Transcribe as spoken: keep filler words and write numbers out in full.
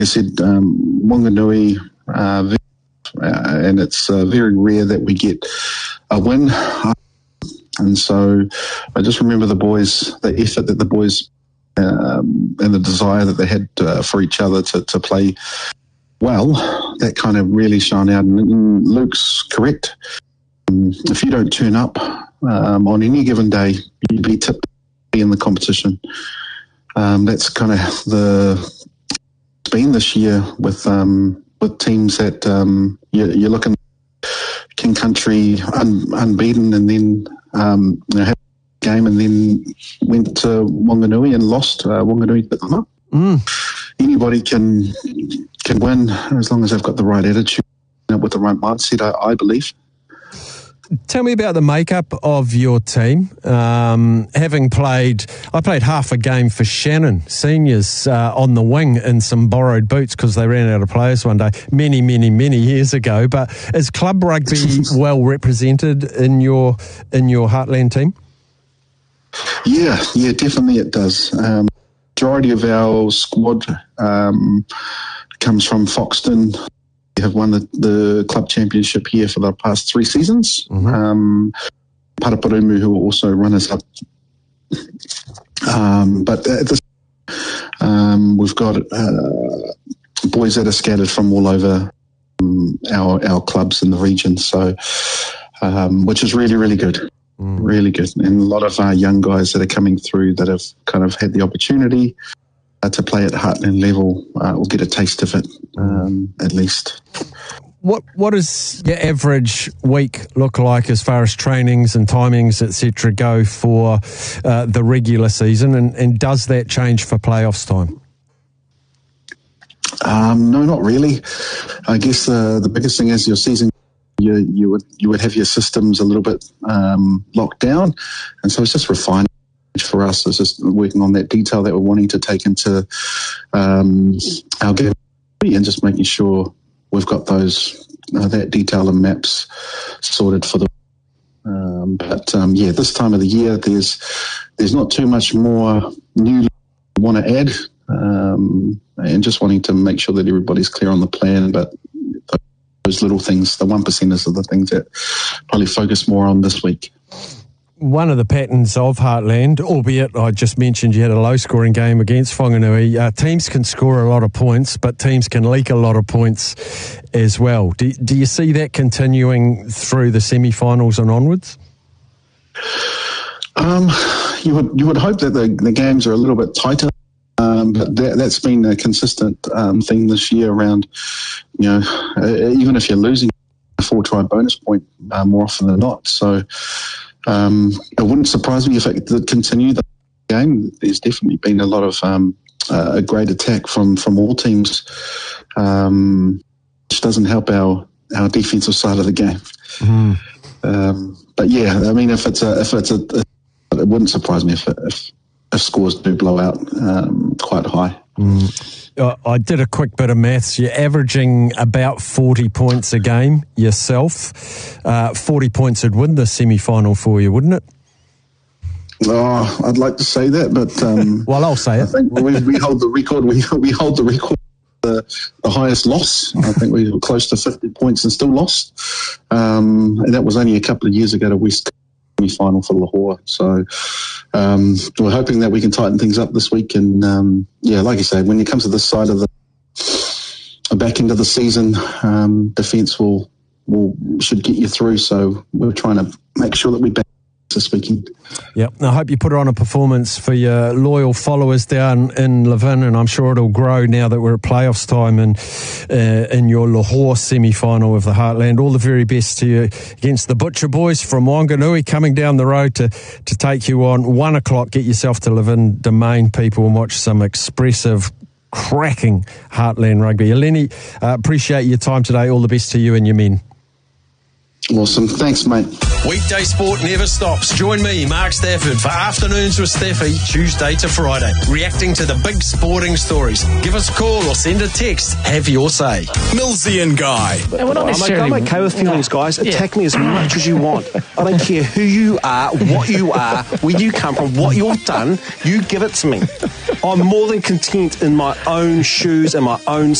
I said, um, Wanganui, uh, uh, and it's uh, very rare that we get a win. And so I just remember the boys, the effort that the boys um, and the desire that they had uh, for each other to, to play well, that kind of really shone out. And, and Luke's correct. Um, if you don't turn up um, on any given day, you'd be tipped in the competition. Um, that's kind of the been this year with um, with teams that um, you're, you're looking King Country un, unbeaten, and then um, you know, had a game, and then went to Wanganui and lost. Uh, Wanganui picked them up. Mm. Anybody can can win as long as they've got the right attitude with the right mindset, I, I believe. Tell me about the makeup of your team. Um, having played, I played half a game for Shannon Seniors uh, on the wing in some borrowed boots because they ran out of players one day, many, many, many years ago. But is club rugby well represented in your in your Heartland team? Yeah, yeah, definitely it does. Um, majority of our squad um, comes from Foxton. We have won the, the club championship here for the past three seasons. Mm-hmm. Um, Paraparumu, who will also run us up. Um, but at this, um, we've got uh, boys that are scattered from all over um, our our clubs in the region. So, um, which is really, really good. Mm. Really good. And a lot of our young guys that are coming through that have kind of had the opportunity Uh, to play at Heartland level uh, will get a taste of it, um, at least. What What does your average week look like as far as trainings and timings, et cetera, go for uh, the regular season, and, and does that change for playoffs time? Um, no, not really. I guess uh, the biggest thing is your season. You you would you would have your systems a little bit um, locked down, and so it's just refining. For us, it's just working on that detail that we're wanting to take into um, our game and just making sure we've got those uh, that detail and maps sorted for the. Um, but um, yeah, this time of the year, there's there's not too much more new we want to add, um, and just wanting to make sure that everybody's clear on the plan. But those little things, the one percenters, are the things that probably focus more on this week. One of the patterns of Heartland, albeit I just mentioned you had a low-scoring game against Whanganui, uh, teams can score a lot of points, but teams can leak a lot of points as well. Do, do you see that continuing through the semi-finals and onwards? Um, you would you would hope that the, the games are a little bit tighter, um, but that, that's been a consistent um, thing this year around, you know, uh, even if you're losing a four-try bonus point uh, more often than not. So, Um, it wouldn't surprise me if it did continue the game. There's definitely been a lot of um, uh, a great attack from, from all teams, um, which doesn't help our, our defensive side of the game. Mm. Um, but yeah, I mean, if it's a, if it's a, it wouldn't surprise me if if, if scores do blow out um, quite high. Mm. I did a quick bit of maths. You're averaging about forty points a game yourself. Uh, forty points would win the semi-final for you, wouldn't it? Oh, I'd like to say that, but um, well, I'll say I it. think we, we hold the record. We we hold the record. The, the highest loss. I think we were close to fifty points and still lost. Um, and that was only a couple of years ago to West semi-final for Lahore. So um, we're hoping that we can tighten things up this week. And um, yeah, like you say, when it comes to this side of the, the back end of the season, um, defence will will should get you through. So we're trying to make sure that we back this weekend. Yep. I hope you put on a performance for your loyal followers down in Levin, and I'm sure it'll grow now that we're at playoffs time and uh, in your Lahore semi-final of the Heartland. All the very best to you against the Butcher Boys from Wanganui coming down the road to, to take you on. One o'clock, get yourself to Levin Domain, people, and watch some expressive, cracking Heartland rugby. Eleni, uh, appreciate your time today. All the best to you and your men. Awesome. Thanks, mate. Weekday sport never stops. Join me, Mark Stafford, for Afternoons with Staffy, Tuesday to Friday, reacting to the big sporting stories. Give us a call or send a text. Have your say. Millsy and Guy. And we're not necessarily... I'm okay with feelings, guys. Attack me as much as you want. I don't care who you are, what you are, where you come from, what you've done. You give it to me. I'm more than content in my own shoes and my own